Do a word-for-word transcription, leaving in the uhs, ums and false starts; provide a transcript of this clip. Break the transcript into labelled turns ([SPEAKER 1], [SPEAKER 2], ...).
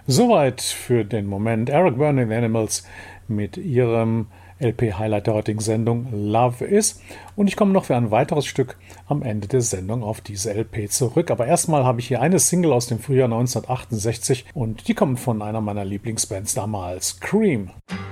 [SPEAKER 1] Soweit für den Moment Eric Burdon and the Animals mit ihrem L P-Highlight der heutigen Sendung Love Is. Und ich komme noch für ein weiteres Stück am Ende der Sendung auf diese L P zurück. Aber erstmal habe ich hier eine Single aus dem Frühjahr neunzehnhundertachtundsechzig und die kommt von einer meiner Lieblingsbands damals, Cream.